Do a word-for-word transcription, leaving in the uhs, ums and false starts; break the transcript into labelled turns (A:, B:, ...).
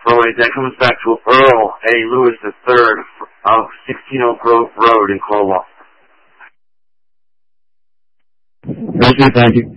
A: Freud. That comes back to Earl A. Lewis the third of sixteen Oak Grove Road in Cornwall.
B: Okay, thank you.